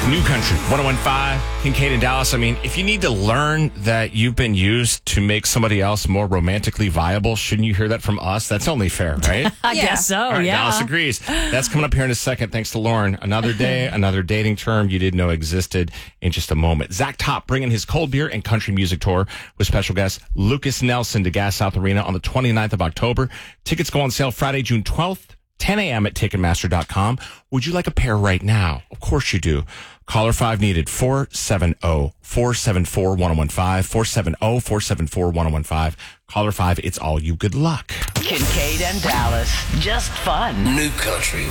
New Country, 101.5, Kincaid and Dallas. I mean, if you need to learn that you've been used to make somebody else more romantically viable, shouldn't you hear that from us? That's only fair, right? I guess so, All right, yeah. Dallas agrees. That's coming up here in a second, thanks to Lauren. Another day, another dating term you didn't know existed in just a moment. Zach Top bringing his cold beer and country music tour with special guest Lucas Nelson to Gas South Arena on the 29th of October. Tickets go on sale Friday, June 12th. 10 a.m. at Ticketmaster.com. Would you like a pair right now? Of course you do. Caller 5 needed 470-474-1015. 470-474-1015. Caller 5, it's all you. Good luck. Kincaid and Dallas, just fun. New Country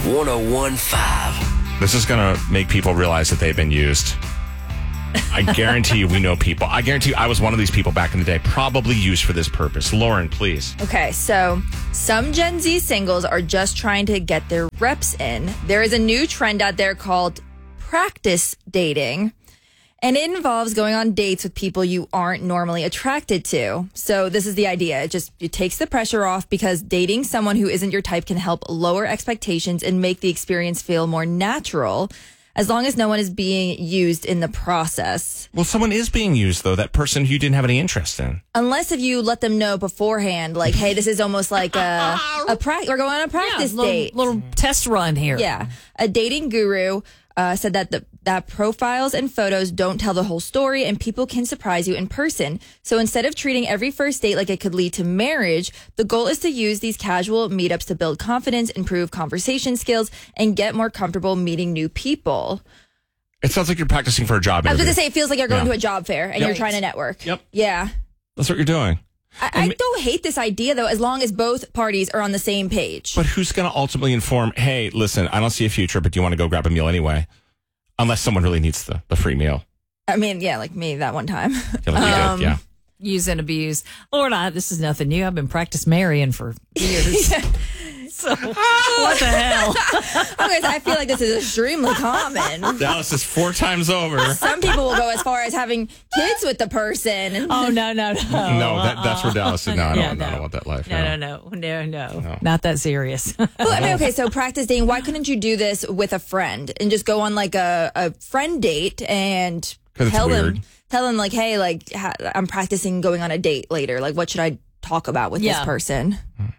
101.5. This is going to make people realize that they've been used. I guarantee you we know people. I guarantee you I was one of these people back in the day, probably used for this purpose. Lauren, please. Okay, so some Gen Z singles are just trying to get their reps in. There is a new trend out there called practice dating, and it involves going on dates with people you aren't normally attracted to. So this is the idea. It takes the pressure off because dating someone who isn't your type can help lower expectations and make the experience feel more natural, as long as no one is being used in the process. Well, someone is being used, though, that person you didn't have any interest in. Unless if you let them know beforehand, like, hey, this is almost like we're going on a practice date. Little test run here. Yeah. A dating guru said that profiles and photos don't tell the whole story and people can surprise you in person. So instead of treating every first date like it could lead to marriage, the goal is to use these casual meetups to build confidence, improve conversation skills, and get more comfortable meeting new people. It sounds like you're practicing for a job I was interview. going to say, it feels like you're going to a job fair and you're trying to network. Yep. Yeah. That's what you're doing. I don't hate this idea, though, as long as both parties are on the same page. But who's going to ultimately inform, hey, listen, I don't see a future, but do you want to go grab a meal anyway? Unless someone really needs the free meal. I mean, yeah, like me that one time. Yeah. Use and abuse. Lord, this is nothing new. I've been practice marrying for years. So, what the hell? Okay, so I feel like this is extremely common. Dallas is 4 times over. Some people will go as far as having kids with the person. Oh, no. No, that's where Dallas is. No, I don't want that life. No. Not that serious. Well, I mean, okay, so practice dating. Why couldn't you do this with a friend and just go on like a friend date and tell them like, hey, like I'm practicing going on a date later. Like, what should I talk about with this person?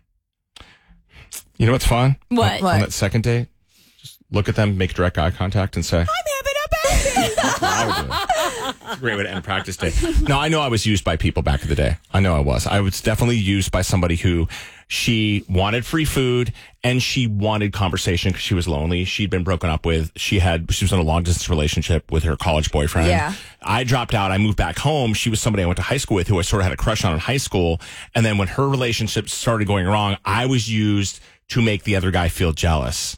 You know what's fun? What? On that second date, just look at them, make direct eye contact, and say, I'm having a baby. That's what I would do. It's a great way to end a practice day. No, I know I was used by people back in the day. I know I was. I was definitely used by somebody who she wanted free food and she wanted conversation because she was lonely. She'd been broken up with. She was in a long distance relationship with her college boyfriend. Yeah. I dropped out. I moved back home. She was somebody I went to high school with who I sort of had a crush on in high school. And then when her relationship started going wrong, I was used to make the other guy feel jealous.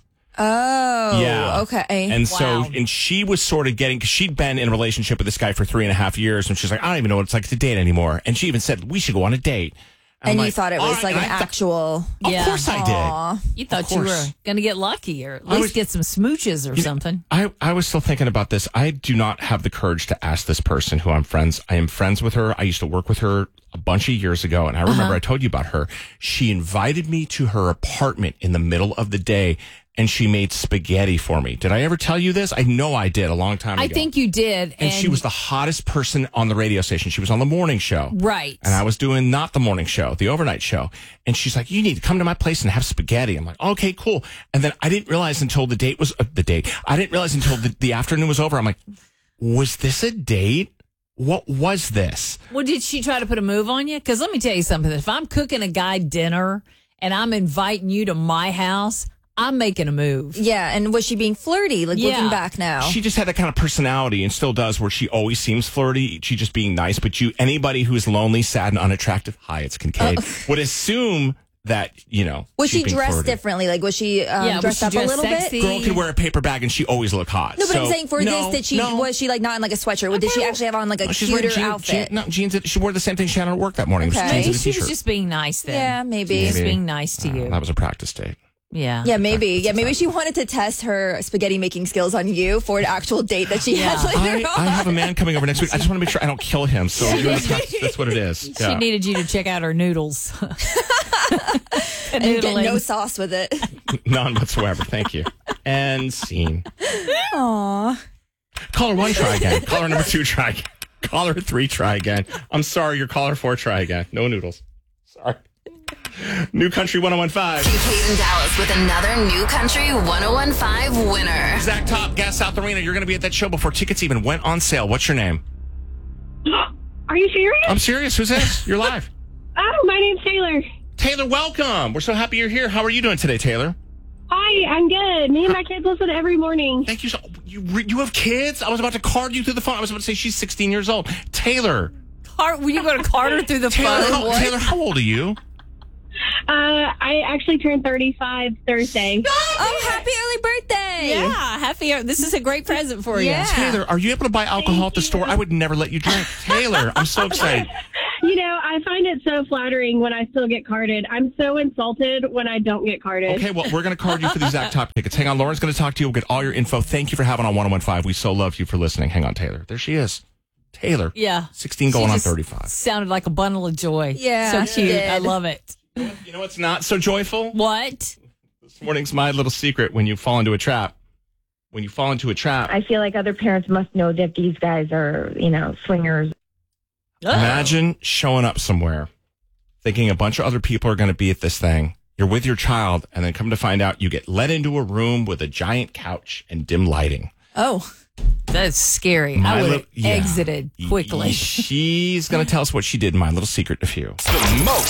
Oh, yeah. Okay. And and she was sort of getting, because she'd been in a relationship with this guy for 3.5 years, and she's like, I don't even know what it's like to date anymore. And she even said, we should go on a date. And you thought it was like an actual... Of course I did. You thought you were going to get lucky or at least get some smooches or something. I was still thinking about this. I do not have the courage to ask this person who I am friends with her. I used to work with her a bunch of years ago, and I remember I told you about her. She invited me to her apartment in the middle of the day, and she made spaghetti for me. Did I ever tell you this? I know I did a long time ago. I think you did. And she was the hottest person on the radio station. She was on the morning show. Right. And I was doing not the morning show, the overnight show. And she's like, you need to come to my place and have spaghetti. I'm like, okay, cool. And then I didn't realize until the date was I didn't realize until the afternoon was over. I'm like, was this a date? What was this? Well, did she try to put a move on you? Because let me tell you something. If I'm cooking a guy dinner and I'm inviting you to my house, I'm making a move. Yeah, and was she being flirty? Like, looking back now. She just had that kind of personality and still does, where she always seems flirty. She just being nice. But anybody who's lonely, sad, and unattractive, hi, it's Kincaid, would assume that, Was she dressed flirty. differently? Like, was she dressed up a little sexy? bit? Girl could wear a paper bag and she always look hot. No, but I'm saying was she like not in like a sweatshirt? Did she actually have on like a cuter outfit? Jeans. She wore the same thing she had on work that morning. Okay. Jeans and a She was t-shirt. just being nice then. Yeah, maybe. Just being nice to you. That was a practice date. Yeah. Yeah, maybe. Yeah, maybe she wanted to test her spaghetti making skills on you for an actual date that she had later on. I have a man coming over next week. I just want to make sure I don't kill him. So that's what it is. She needed you to check out her noodles. And get no sauce with it. None whatsoever. Thank you. And scene. Aww. Caller 1, try again. Caller number 2, try again. Caller 3, try again. I'm sorry, you're caller 4, try again. No noodles. Sorry. New Country 101.5. Kincaid and Dallas with another New Country 101.5 winner. Zach Top, Gas South Arena. You're going to be at that show before tickets even went on sale. What's your name? Are you serious? I'm serious. Who's this? You're live. Oh, my name's Taylor. Taylor, welcome. We're so happy you're here. How are you doing today, Taylor? Hi, I'm good. Me and my kids listen every morning. Thank you. You have kids? I was about to card you through the phone. I was about to say she's 16 years old. Taylor. When you go to Carter through the phone? Taylor, how old are you? I actually turned 35 Thursday. Oh, happy early birthday. Yeah, happy. This is a great present for you. Yeah. Taylor, are you able to buy alcohol at the store? I would never let you drink. Taylor, I'm so excited. You know, I find it so flattering when I still get carded. I'm so insulted when I don't get carded. Okay, well, we're going to card you for these Zach Top tickets. Hang on, Lauren's going to talk to you. We'll get all your info. Thank you for having on 101.5. We so love you for listening. Hang on, Taylor. There she is. Taylor. Yeah. 16 going She on just 35. Sounded like a bundle of joy. Yeah, So cute. she did. I love it. You know what's not so joyful? What? This morning's my little secret when you fall into a trap. When you fall into a trap, I feel like other parents must know that these guys are, swingers. Oh. imagine showing up somewhere thinking a bunch of other people are going to be at this thing. You're with your child, and then come to find out you get led into a room with a giant couch and dim lighting. Oh, that's scary. I would have exited quickly. She's going to tell us what she did in My Little Secret to You. The most